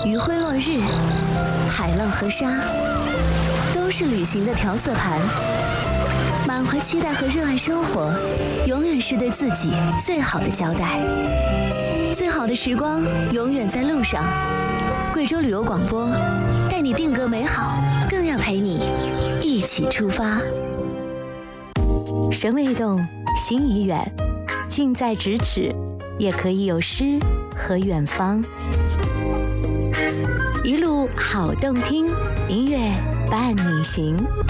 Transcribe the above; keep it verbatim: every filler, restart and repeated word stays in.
余晖落日，海浪和沙，都是旅行的调色盘。满怀期待和热爱生活，永远是对自己最好的交代。最好的时光永远在路上。贵州旅游广播，带你定格美好，更要陪你一起出发。 神未动，心已远，近在咫尺，也可以有诗和远方。一路好动听，音乐伴你行。